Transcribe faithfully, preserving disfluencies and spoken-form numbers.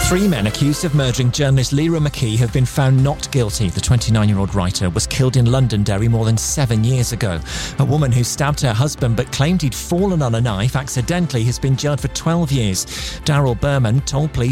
Three men accused of murdering journalist Lyra McKee have been found not guilty. The twenty-nine-year-old writer was killed in Londonderry more than seven years ago. A woman who stabbed her husband but claimed he'd fallen on a knife accidentally has been jailed for twelve years. Daryl Berman told police